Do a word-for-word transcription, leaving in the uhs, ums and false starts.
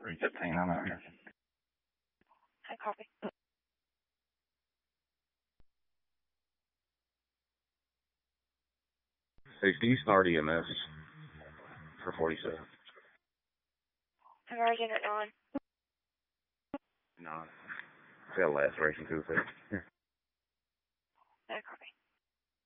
three fifteen, I'm out here. I copy. Hey, Steve's R D M S for forty-seven. I'm already getting it on. No. Got laceration to it.